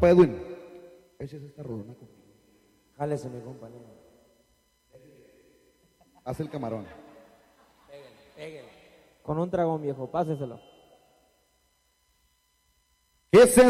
Compa Edwin, esa es esta rolona. Jálese, mi compañero. Haz el camarón. Pégale. Con un dragón, viejo, páseselo. Que se